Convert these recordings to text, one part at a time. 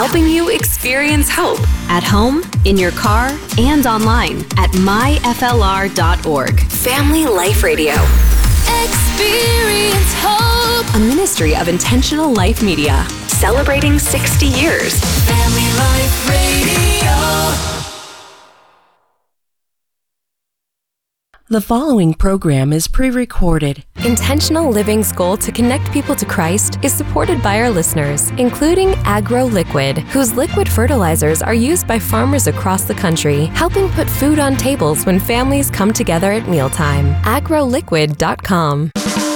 helping you experience hope at home, in your car, and online at myflr.org. Family Life Radio. Experience hope. A ministry of Intentional Life Media. Celebrating 60 years. Family Life Radio. The following program is pre-recorded. Intentional Living's goal to connect people to Christ is supported by our listeners, including Agro Liquid, whose liquid fertilizers are used by farmers across the country, helping put food on tables when families come together at mealtime. agroliquid.com.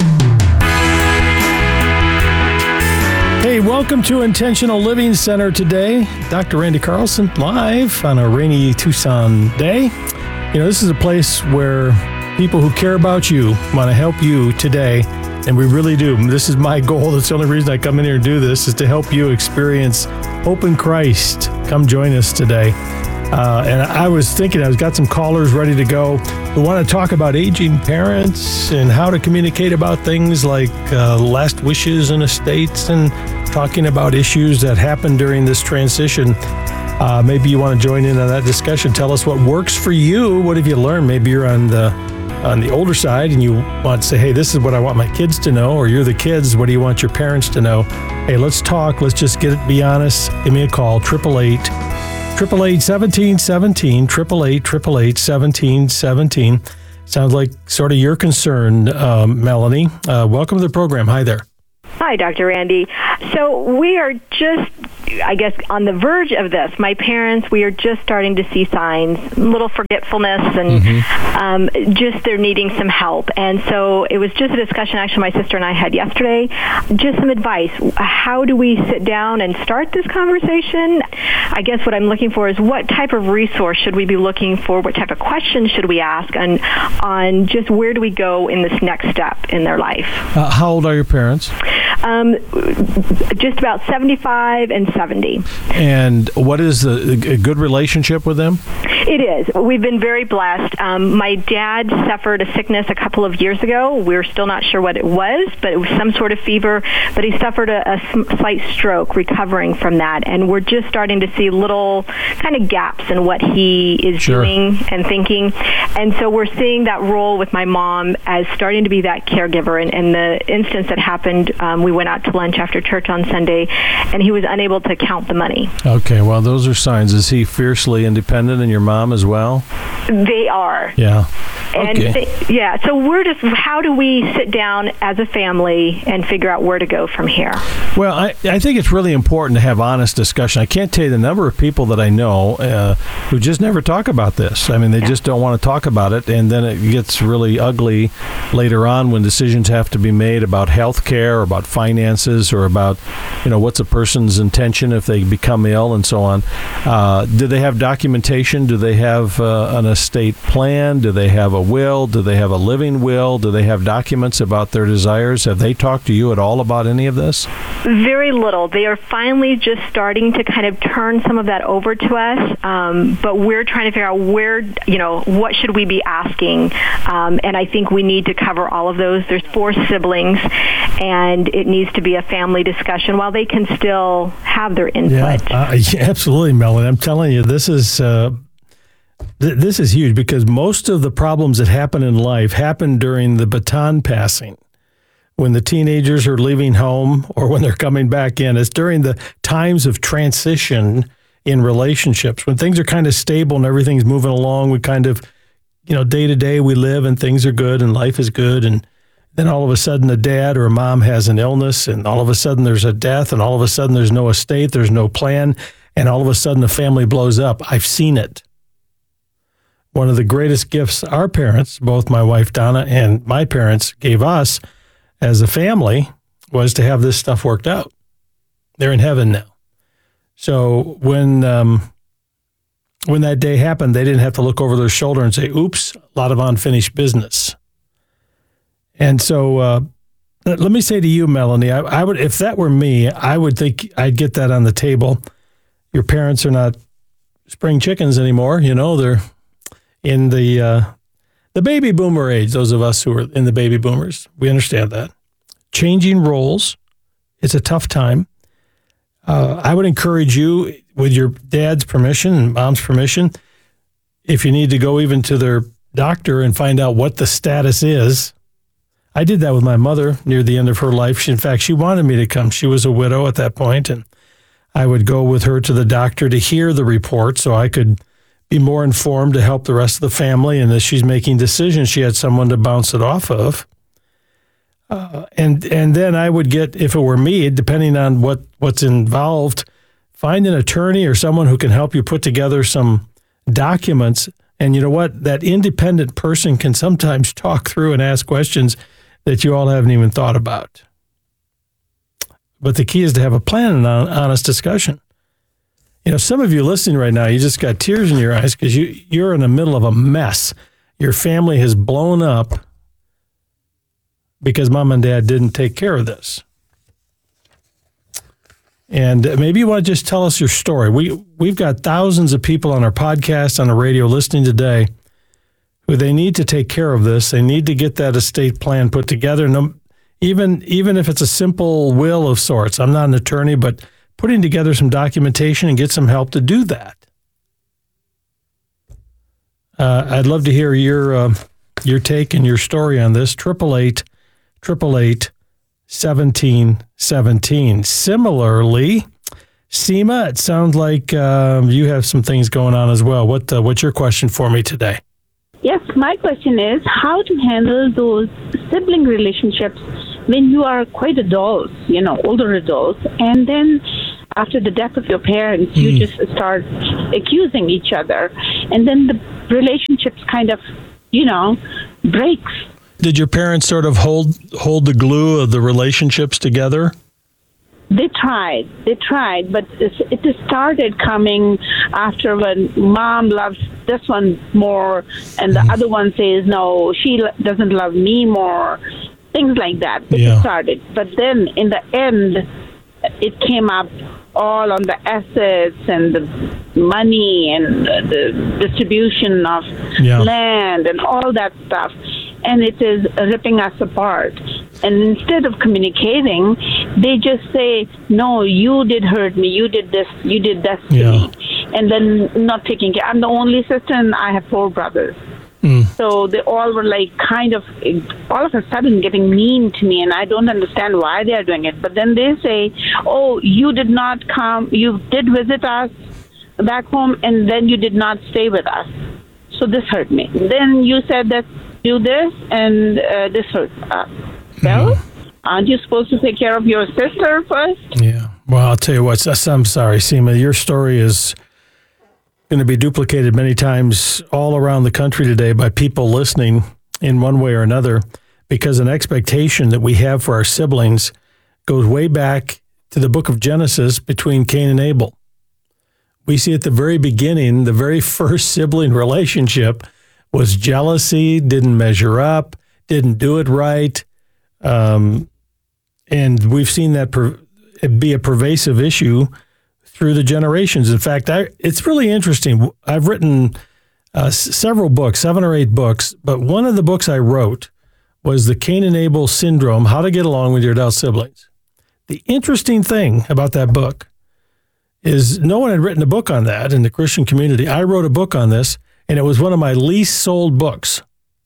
Hey, welcome to Intentional Living Center today. Dr. Randy Carlson live on a rainy Tucson day. You know, this is a place where people who care about you want to help you today, and we really do. This is my goal. That's the only reason I come in here and do this, is to help you experience hope in Christ. Come join us today. And I was thinking, I've got some callers ready to go. We want to talk about aging parents and how to communicate about things like last wishes and estates, and talking about issues that happen during this transition. Maybe you want to join in on that discussion. Tell us what works for you. What have you learned? Maybe you're on the older side and you want to say, hey, this is what I want my kids to know, or you're the kids. What do you want your parents to know? Hey, let's talk. Let's just be honest. Give me a call, 888-1717, 888-1717. Sounds like sort of your concern, Melanie. Welcome to the program. Hi there. Hi, Dr. Randy. So we are just, I guess, on the verge of this. My parents, we are just starting to see signs, a little forgetfulness, and just they're needing some help. And so it was just a discussion actually my sister and I had yesterday, just some advice. How do we sit down and start this conversation? I guess what I'm looking for is what type of resource should we be looking for? What type of questions should we ask? And on just where do we go in this next step in their life? How old are your parents? Just about 75 and 70. And what is a good relationship with them? It is. We've been very blessed. My dad suffered a sickness a couple of years ago. We're still not sure what it was, but it was some sort of fever. But he suffered a slight stroke, recovering from that. And we're just starting to see little kind of gaps in what he is doing and thinking. And so we're seeing that role with my mom as starting to be that caregiver. And the instance that happened, we went out to lunch after church on Sunday, and he was unable to count the money. Okay, well, those are signs. Is he fiercely independent, and your mom as well? They are. Yeah. Okay. And so we're just, how do we sit down as a family and figure out where to go from here? Well, I think it's really important to have honest discussion. I can't tell you the number of people that I know who just never talk about this. I mean, they just don't want to talk about it, and then it gets really ugly later on when decisions have to be made about health care, or about finances, or about, what's a person's intention if they become ill, and so on. Do they have documentation? Do they have an estate plan? Do they have a will? Do they have a living will? Do they have documents about their desires? Have they talked to you at all about any of this? Very little. They are finally just starting to kind of turn some of that over to us, but we're trying to figure out where, what should we be asking? And I think we need to cover all of those. There's 4 siblings, and it needs to be a family discussion while they can still have their input. Yeah, absolutely, Melanie. I'm telling you, this is huge, because most of the problems that happen in life happen during the baton passing, when the teenagers are leaving home or when they're coming back in. It's during the times of transition in relationships, when things are kind of stable and everything's moving along. We kind of, day to day we live and things are good and life is good, and then all of a sudden a dad or a mom has an illness, and all of a sudden there's a death, and all of a sudden there's no estate, there's no plan, and all of a sudden the family blows up. I've seen it. One of the greatest gifts our parents, both my wife Donna and my parents, gave us as a family was to have this stuff worked out. They're in heaven now. So when that day happened, they didn't have to look over their shoulder and say, oops, a lot of unfinished business. And so let me say to you, Melanie, I would, if that were me, I would think I'd get that on the table. Your parents are not spring chickens anymore. They're in the baby boomer age. Those of us who are in the baby boomers, we understand that. Changing roles, it's a tough time. I would encourage you, with your dad's permission and mom's permission, if you need to go even to their doctor and find out what the status is. I did that with my mother near the end of her life. In fact, she wanted me to come. She was a widow at that point, and I would go with her to the doctor to hear the report so I could be more informed to help the rest of the family. And as she's making decisions, she had someone to bounce it off of. And then I would get, if it were me, depending on what's involved, find an attorney or someone who can help you put together some documents. And you know what? That independent person can sometimes talk through and ask questions that you all haven't even thought about. But the key is to have a plan and an honest discussion. You know, some of you listening right now, you just got tears in your eyes because you're in the middle of a mess. Your family has blown up because mom and dad didn't take care of this. And maybe you want to just tell us your story. We've got thousands of people on our podcast, on the radio listening today who they need to take care of this. They need to get that estate plan put together. No, even if it's a simple will of sorts. I'm not an attorney, but putting together some documentation and get some help to do that. I'd love to hear your take and your story on this. 888-888-1717. Similarly, Seema, it sounds like you have some things going on as well. What's your question for me today? Yes, my question is how to handle those sibling relationships when you are quite adults, older adults, and then after the death of your parents, you just start accusing each other, and then the relationships kind of, breaks. Did your parents sort of hold the glue of the relationships together? They tried, but it started coming after when mom loves this one more and the other one says, no, she doesn't love me more, things like that. It started. But then in the end, it came up all on the assets and the money and the distribution of land and all that stuff. And it is ripping us apart. And instead of communicating, they just say, no, you did hurt me, you did this, you did that to me. And then not taking care. I'm the only sister and I have 4 brothers. So they all were like kind of, all of a sudden getting mean to me, and I don't understand why they are doing it. But then they say, oh, you did not come, you did visit us back home, and then you did not stay with us. So this hurt me. Then you said that do this, and this hurt us. Well, aren't you supposed to take care of your sister first? Yeah. Well, I'll tell you what, I'm sorry, Seema, your story is going to be duplicated many times all around the country today by people listening in one way or another, because an expectation that we have for our siblings goes way back to the book of Genesis between Cain and Abel. We see at the very beginning, the very first sibling relationship was jealousy, didn't measure up, didn't do it right. And we've seen that be a pervasive issue through the generations. In fact, it's really interesting. I've written several books, 7 or 8 books, but one of the books I wrote was the Cain and Abel Syndrome, How to Get Along with Your Adult Siblings. The interesting thing about that book is no one had written a book on that in the Christian community. I wrote a book on this, and it was one of my least sold books.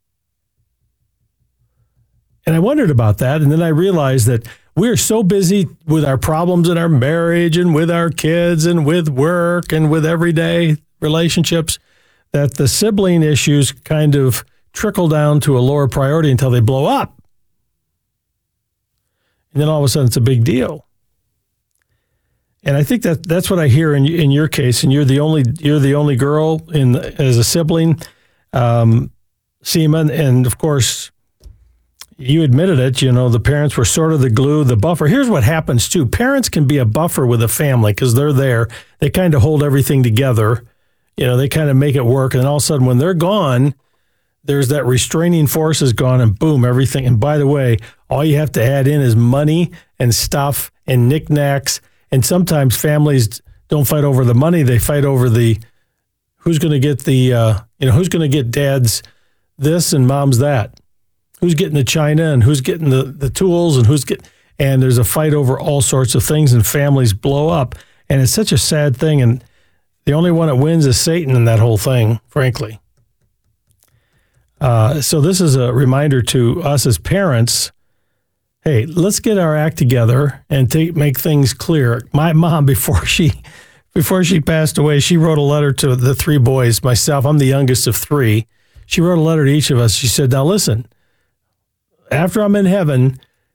And I wondered about that, and then I realized that we're so busy with our problems in our marriage and with our kids and with work and with everyday relationships that the sibling issues kind of trickle down to a lower priority until they blow up. And then all of a sudden it's a big deal. And I think that's what I hear in your case, and you're the only girl as a sibling, Seema, and of course, you admitted it, the parents were sort of the glue, the buffer. Here's what happens, too. Parents can be a buffer with a family because they're there. They kind of hold everything together. They kind of make it work. And all of a sudden, when they're gone, there's that restraining force is gone, and boom, everything. And by the way, all you have to add in is money and stuff and knickknacks. And sometimes families don't fight over the money. They fight over who's going to get who's going to get dad's this and mom's that. Who's getting the china and who's getting the tools and and there's a fight over all sorts of things, and families blow up. And it's such a sad thing, and the only one that wins is Satan in that whole thing, frankly. So this is a reminder to us as parents, hey, let's get our act together and make things clear. My mom, before she passed away, she wrote a letter to the three boys, myself, I'm the youngest of three. She wrote a letter to each of us. She said, now listen, after I'm in heaven,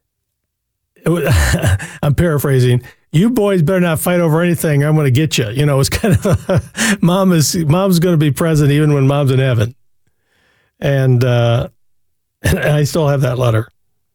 I'm paraphrasing, you boys better not fight over anything. I'm going to get you. You know, it's kind of mom's going to be present even when mom's in heaven. And I still have that letter,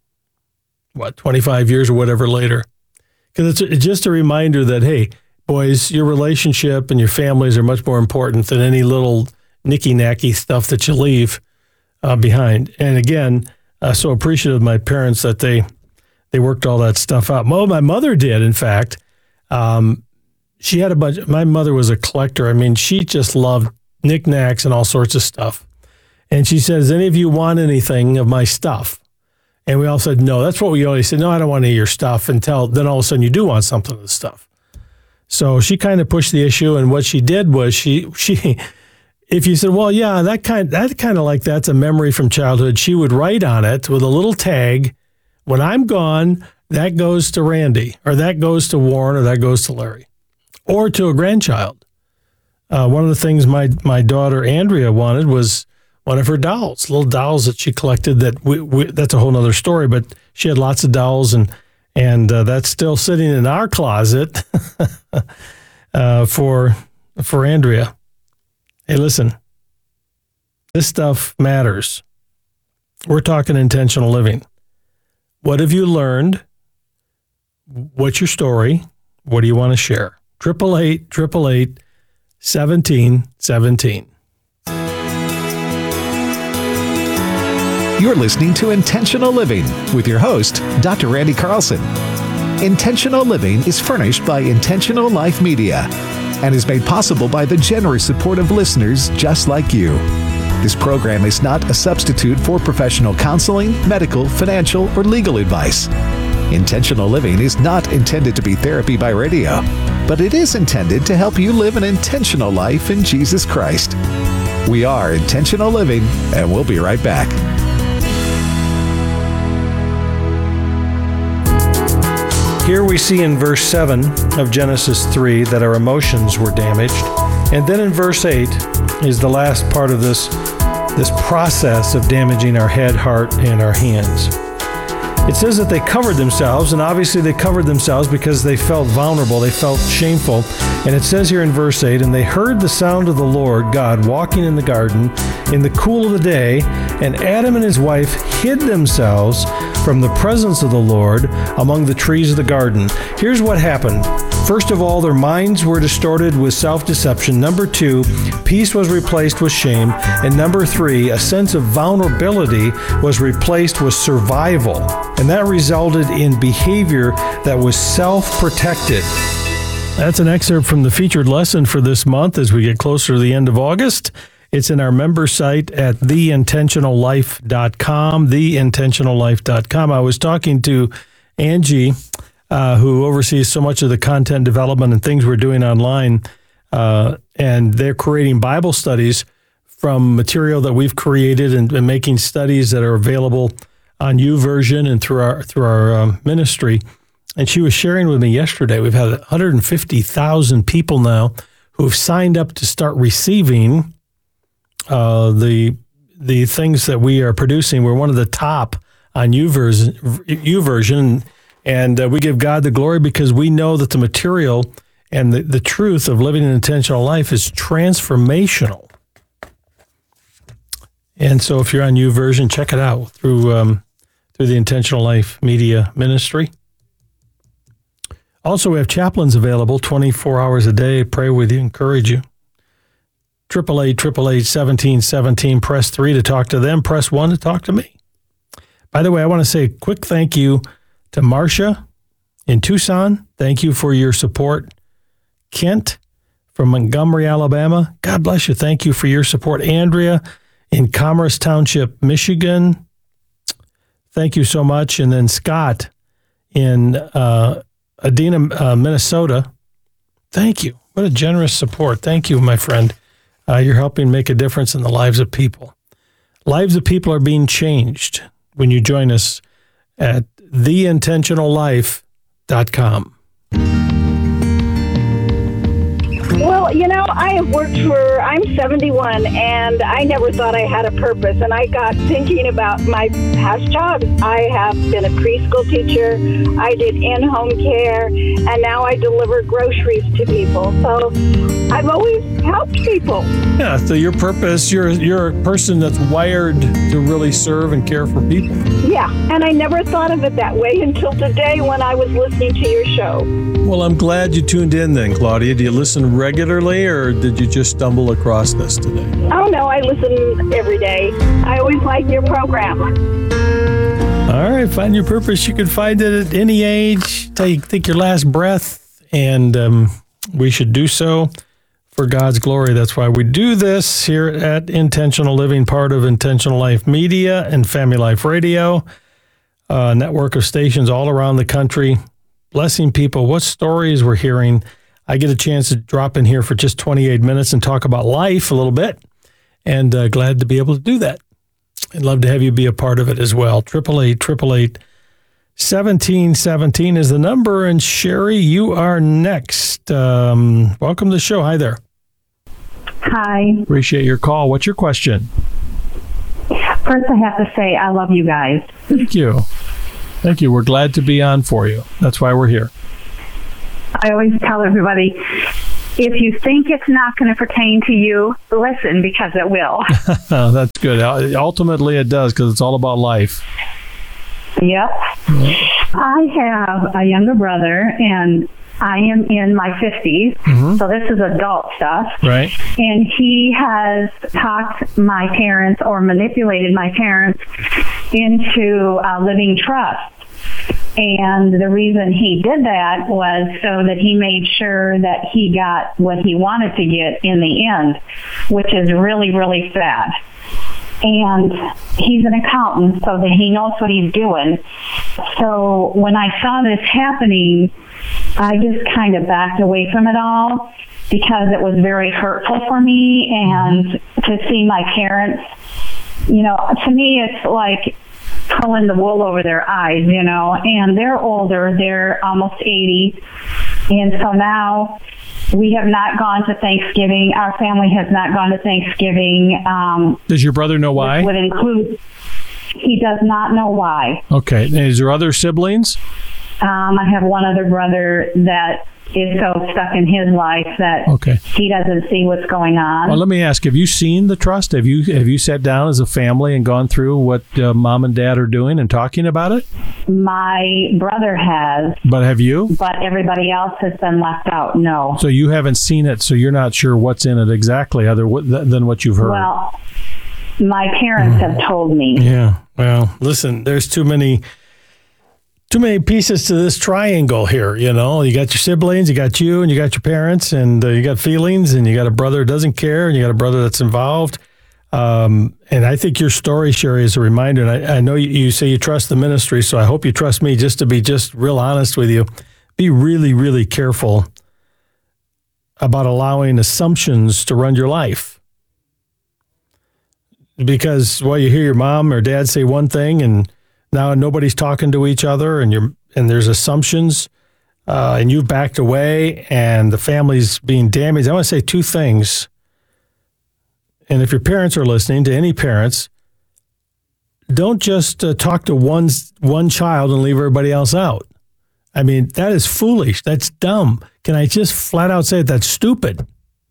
25 years or whatever later. Because it's just a reminder that, hey, boys, your relationship and your families are much more important than any little nicky-nacky stuff that you leave behind. And again, so appreciative of my parents that they worked all that stuff out. Well, my mother did, in fact. She had a bunch. My mother was a collector. I mean, she just loved knickknacks and all sorts of stuff. And she said, does any of you want anything of my stuff? And we all said, no. That's what we always said. No, I don't want any of your stuff, until then all of a sudden you do want something of the stuff. So she kind of pushed the issue. And what she did was she if you said, well, yeah, that kind of like that's a memory from childhood, she would write on it with a little tag, when I'm gone, that goes to Randy, or that goes to Warren, or that goes to Larry, or to a grandchild. One of the things my daughter Andrea wanted was one of her dolls, little dolls that she collected. That's a whole other story, but she had lots of dolls, and that's still sitting in our closet for Andrea. Hey, listen, this stuff matters. We're talking intentional living. What have you learned? What's your story? What do you want to share? 888-888-1717. You're listening to Intentional Living with your host, Dr. Randy Carlson. Intentional Living is furnished by Intentional Life Media and is made possible by the generous support of listeners just like you. This program is not a substitute for professional counseling, medical, financial, or legal advice. Intentional Living is not intended to be therapy by radio, but it is intended to help you live an intentional life in Jesus Christ. We are Intentional Living, and we'll be right back. Here we see in verse 7 of Genesis 3 that our emotions were damaged. And then in verse 8 is the last part of this process of damaging our head, heart, and our hands. It says that they covered themselves, and obviously they covered themselves because they felt vulnerable, they felt shameful. And it says here in verse 8, and they heard the sound of the Lord God walking in the garden in the cool of the day, and Adam and his wife hid themselves from the presence of the Lord among the trees of the garden. Here's what happened. First of all, their minds were distorted with self-deception. Number 2, peace was replaced with shame. And number 3, a sense of vulnerability was replaced with survival. And that resulted in behavior that was self-protected. That's an excerpt from the featured lesson for this month as we get closer to the end of August. It's in our member site at theintentionallife.com, theintentionallife.com. I was talking to Angie, who oversees so much of the content development and things we're doing online, and they're creating Bible studies from material that we've created and making studies that are available on YouVersion and through our ministry. And she was sharing with me yesterday, we've had 150,000 people now who've signed up to start receiving the things that we are producing. We're one of the top on YouVersion, and we give God the glory because we know that the material and the truth of living an intentional life is transformational. And so if you're on YouVersion, check it out through the Intentional Life Media Ministry. Also, we have chaplains available 24 hours a day. Pray with you, encourage you. 888-888-1717. Press 3 to talk to them. Press 1 to talk to me. By the way, I want to say a quick thank you to Marcia in Tucson. Thank you for your support. Kent from Montgomery, Alabama. God bless you. Thank you for your support. Andrea in Commerce Township, Michigan. Thank you so much. And then Scott in Edina, Minnesota. Thank you. What a generous support. Thank you, my friend. You're helping make a difference in the lives of people. Lives of people are being changed when you join us at theintentionallife.com. Well, I'm 71, and I never thought I had a purpose. And I got thinking about my past jobs. I have been a preschool teacher. I did in-home care, and now I deliver groceries to people. So I've always helped people. Yeah, so your purpose, you're a person that's wired to really serve and care for people. Yeah, and I never thought of it that way until today when I was listening to your show. Well, I'm glad you tuned in then, Claudia. Do you listen regularly, or did you just stumble across this today? Oh, no, I listen every day. I always like your program. All right, find your purpose. You can find it at any age. Till you think your last breath, and we should do so for God's glory. That's why we do this here at Intentional Living, part of Intentional Life Media and Family Life Radio, a network of stations all around the country, blessing people. What stories we're hearing. I get a chance to drop in here for just 28 minutes and talk about life a little bit, and glad to be able to do that. I'd love to have you be a part of it as well. 888-888-1717 is the number. And Sherry, you are next. Welcome to the show. Hi there. Hi. Appreciate your call. What's your question? First, I have to say I love you guys. Thank you. Thank you. We're glad to be on for you. That's why we're here. I always tell everybody, if you think it's not going to pertain to you, listen, because it will. That's good. Ultimately, it does, because it's all about life. Yep. I have a younger brother, and I am in my 50s, so this is adult stuff. Right. And he has talked my parents or manipulated my parents into a living trust. And the reason he did that was so that he made sure that he got what he wanted to get in the end, which is really, really sad. And he's an accountant, so that he knows what he's doing. So when I saw this happening, I just kind of backed away from it all because it was very hurtful for me. And to see my parents, to me, it's like pulling the wool over their eyes, and they're older. They're almost 80. And so now we have not gone to Thanksgiving. Our family has not gone to Thanksgiving. Does your brother know why? Would include. He does not know why. Okay. And is there other siblings? I have one other brother that is so stuck in his life that he doesn't see what's going on. Well, let me ask, have you seen the trust? Have you sat down as a family and gone through what mom and dad are doing and talking about it? My brother has. But have you? But everybody else has been left out, no. So you haven't seen it, so you're not sure what's in it exactly other than what you've heard? Well, my parents have told me. Yeah, well, listen, there's too many pieces to this triangle here, You got your siblings, you got you, and you got your parents, and you got feelings, and you got a brother who doesn't care, and you got a brother that's involved. And I think your story, Sherry, is a reminder. And I know you say you trust the ministry, so I hope you trust me just to be just real honest with you. Be really, really careful about allowing assumptions to run your life. Because, you hear your mom or dad say one thing, and now nobody's talking to each other, and there's assumptions, and you've backed away, and the family's being damaged. I want to say two things. And if your parents are listening, to any parents, don't just talk to one child and leave everybody else out. I mean, that is foolish. That's dumb. Can I just flat out say that's stupid?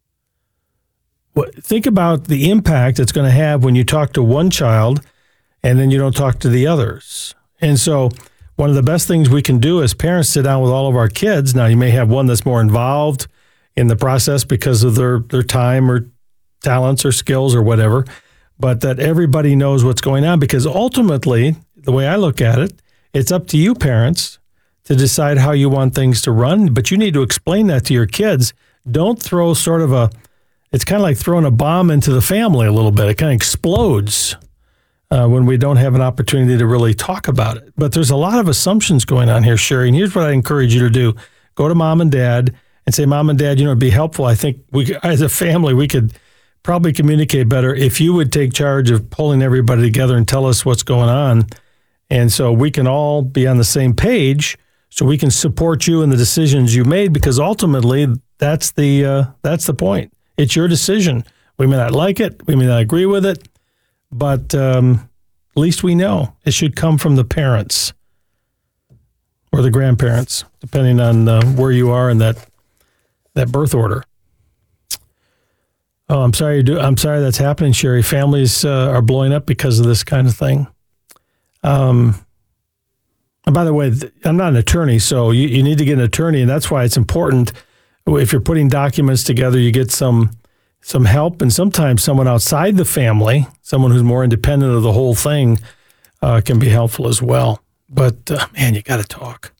Think about the impact it's going to have when you talk to one child and then you don't talk to the others. And so one of the best things we can do as parents, sit down with all of our kids. Now, you may have one that's more involved in the process because of their time or talents or skills or whatever, but that everybody knows what's going on, because ultimately, the way I look at it, it's up to you, parents, to decide how you want things to run, but you need to explain that to your kids. Don't throw it's kind of like throwing a bomb into the family a little bit. It kind of explodes. when we don't have an opportunity to really talk about it. But there's a lot of assumptions going on here, Sherry. And here's what I encourage you to do. Go to mom and dad and say, Mom and Dad, it'd be helpful. I think we, as a family, we could probably communicate better if you would take charge of pulling everybody together and tell us what's going on. And so we can all be on the same page so we can support you in the decisions you made, because ultimately that's the point. It's your decision. We may not like it. We may not agree with it, but at least we know it should come from the parents or the grandparents, depending on where you are in that birth order. Oh, I'm sorry. I'm sorry that's happening, Sherry. Families are blowing up because of this kind of thing. And by the way, I'm not an attorney, so you need to get an attorney, and that's why it's important. If you're putting documents together, you get some help, and sometimes someone outside the family, someone who's more independent of the whole thing, can be helpful as well. But man, you got to talk.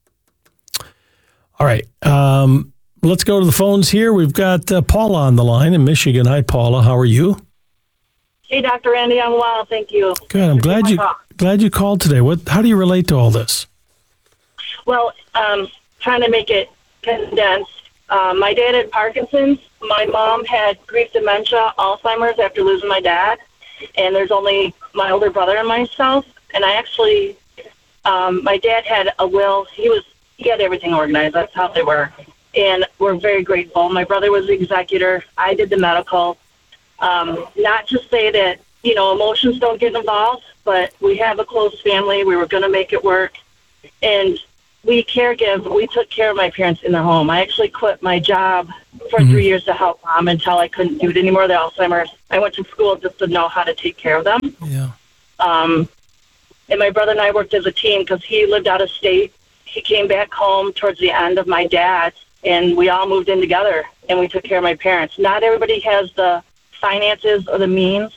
All right. Let's go to the phones here. We've got Paula on the line in Michigan. Hi, Paula. How are you? Hey, Dr. Randy. I'm well. Thank you. Good. I'm glad you called today. How do you relate to all this? Well, trying to make it condensed. My dad had Parkinson's. My mom had grief dementia, Alzheimer's after losing my dad. And there's only my older brother and myself. And I actually, my dad had a will. He had everything organized. That's how they were. And we're very grateful. My brother was the executor. I did the medical. Not to say that, emotions don't get involved, but we have a close family. We were going to make it work. And we took care of my parents in their home. I actually quit my job for 3 years to help mom until I couldn't do it anymore, the Alzheimer's. I went to school just to know how to take care of them. Yeah. And my brother and I worked as a team because he lived out of state. He came back home towards the end of my dad's, and we all moved in together, and we took care of my parents. Not everybody has the finances or the means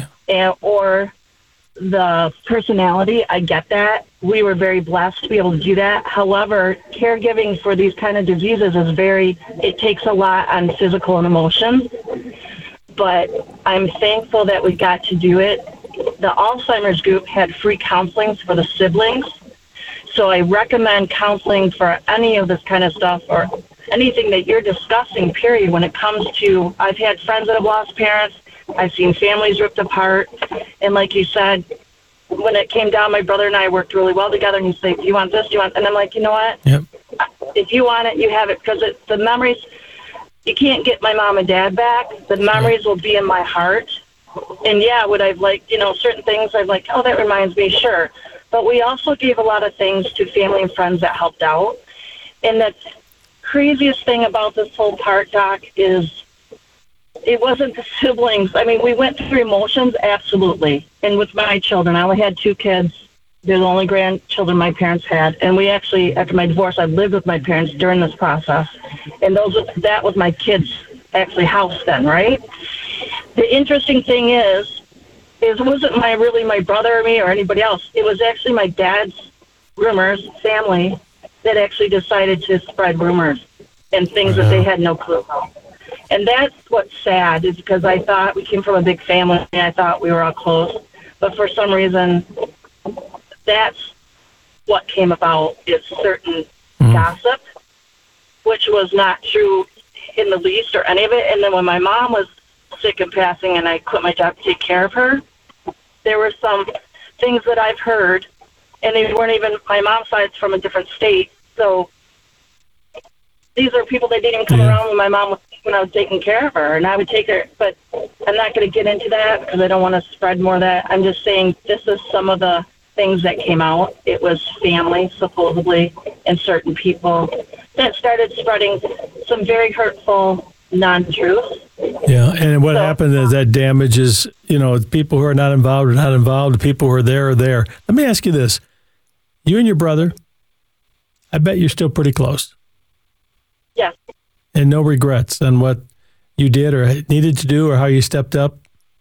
or the personality. I get that. We were very blessed to be able to do that. However, caregiving for these kind of diseases it takes a lot on physical and emotions. But I'm thankful that we got to do it. The Alzheimer's group had free counseling for the siblings. So I recommend counseling for any of this kind of stuff or anything that you're discussing, period, when it comes to, I've had friends that have lost parents. I've seen families ripped apart. And like you said, when it came down, my brother and I worked really well together. And he'd say, do you want this? Do you want? And I'm like, you know what? Yep. If you want it, you have it. Because the memories, you can't get my mom and dad back. The memories will be in my heart. And would I like, certain things I'm like, oh, that reminds me, sure. But we also gave a lot of things to family and friends that helped out. And the craziest thing about this whole part, Doc, is it wasn't the siblings. I mean, we went through emotions, absolutely. And with my children, I only had 2 kids. They're the only grandchildren my parents had. And we actually, after my divorce, I lived with my parents during this process. And that was my kids' actually house then, right? The interesting thing is it wasn't my brother or me or anybody else. It was actually my dad's rumors, family, that actually decided to spread rumors and things that they had no clue about. And that's what's sad, is because I thought we came from a big family and I thought we were all close. But for some reason, that's what came about, is certain gossip, which was not true in the least or any of it. And then when my mom was sick and passing and I quit my job to take care of her, there were some things that I've heard, and they weren't even, my mom's side's from a different state, so these are people that didn't even come around when I was taking care of her, and I would take her, but I'm not going to get into that because I don't want to spread more of that. I'm just saying this is some of the things that came out. It was family, supposedly, and certain people that started spreading some very hurtful non-truths. Yeah, and what happened is that damages, people who are not involved are not involved, the people who are there are there. Let me ask you this. You and your brother, I bet you're still pretty close. Yes. And no regrets on what you did or needed to do or how you stepped up?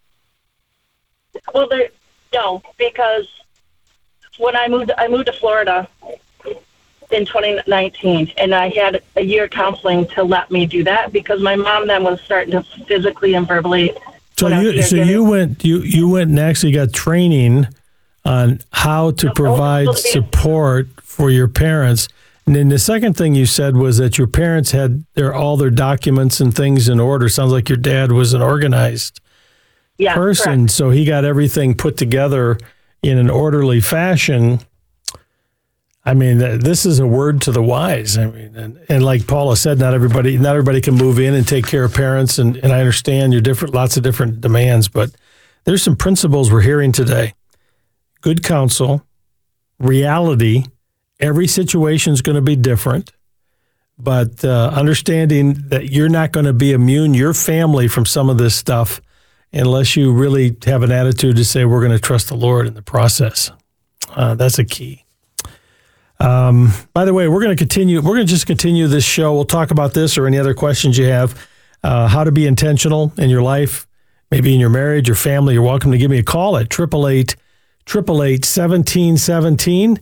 Well, no, because when I moved to Florida in 2019, and I had a year counseling to let me do that because my mom then was starting to physically and verbally So you went and actually got training on how to provide support for your parents. And then the second thing you said was that your parents had all their documents and things in order. Sounds like your dad was an organized person, correct. So he got everything put together in an orderly fashion. I mean, this is a word to the wise. I mean, and like Paula said, not everybody can move in and take care of parents. And I understand lots of different demands, but there's some principles we're hearing today. Good counsel, reality. Every situation is going to be different, but understanding that you're not going to be immune, your family, from some of this stuff unless you really have an attitude to say we're going to trust the Lord in the process. That's a key. By the way, we're going to just continue this show. We'll talk about this or any other questions you have, how to be intentional in your life, maybe in your marriage, your family. You're welcome to give me a call at 888-1717,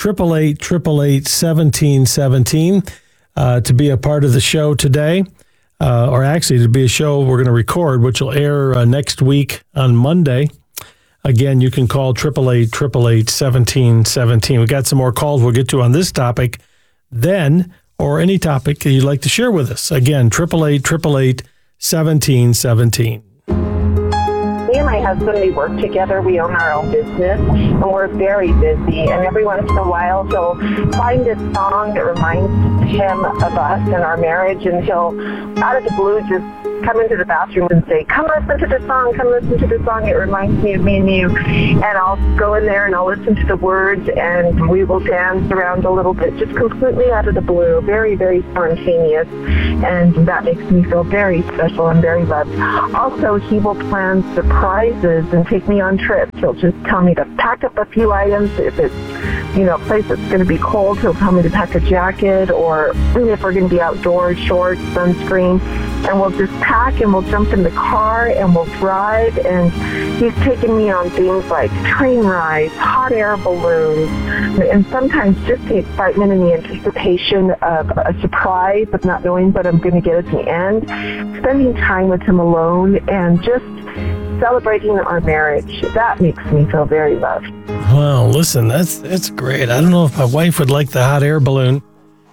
888-1717, to be a part of the show today, or actually to be a show we're going to record, which will air next week on Monday. Again, you can call 888-1717. We got some more calls we'll get to on this topic then, or any topic you'd like to share with us. Again, 888-1717. Me and my husband, we work together. We own our own business, and we're very busy. And every once in a while, he'll find a song that reminds him of us and our marriage, and he'll, out of the blue, just come into the bathroom and say, come listen to the song, it reminds me of me and you. And I'll go in there and I'll listen to the words, and we will dance around a little bit, just completely out of the blue, very, very spontaneous, and that makes me feel very special and very loved. Also, he will plan surprises and take me on trips. He'll just tell me to pack up a few items. If it's, a place that's going to be cold, he'll tell me to pack a jacket, or if we're going to be outdoors, shorts, sunscreen, and we'll just pack and we'll jump in the car and we'll drive. And he's taken me on things like train rides, hot air balloons, and sometimes just the excitement and the anticipation of a surprise of not knowing what I'm going to get at the end, spending time with him alone and just celebrating our marriage. That makes me feel very loved. Wow, listen, that's great. I don't know if my wife would like the hot air balloon,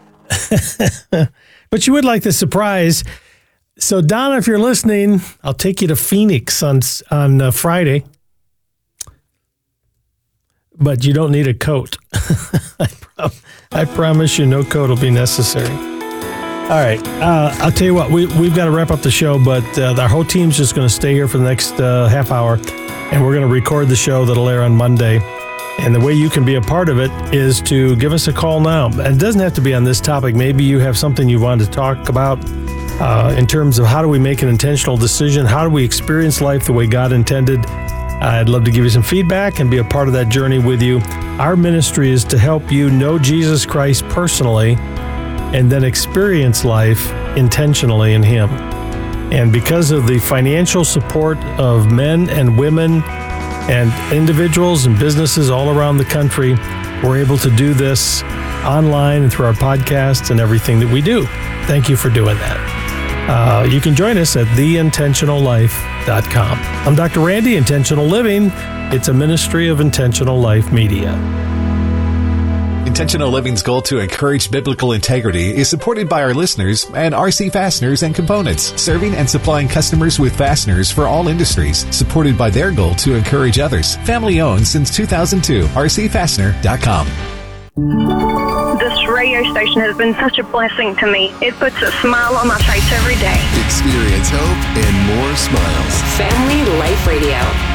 but she would like the surprise. So, Donna, if you're listening, I'll take you to Phoenix on Friday, but you don't need a coat. I promise you no coat will be necessary. All right. I'll tell you what, we've got to wrap up the show, but our whole team's just going to stay here for the next half hour, and we're going to record the show that'll air on Monday. And the way you can be a part of it is to give us a call now. And it doesn't have to be on this topic. Maybe you have something you wanted to talk about in terms of how do we make an intentional decision? How do we experience life the way God intended? I'd love to give you some feedback and be a part of that journey with you. Our ministry is to help you know Jesus Christ personally and then experience life intentionally in Him. And because of the financial support of men and women and individuals and businesses all around the country, we're able to do this online and through our podcasts and everything that we do. Thank you for doing that. You can join us at theintentionallife.com. I'm Dr. Randy, Intentional Living. It's a ministry of Intentional Life Media. Intentional Living's goal to encourage biblical integrity is supported by our listeners and RC Fasteners and Components, serving and supplying customers with fasteners for all industries, supported by their goal to encourage others. Family owned since 2002, rcfastener.com. This radio station has been such a blessing to me. It puts a smile on my face every day. Experience hope and more smiles. Family Life Radio.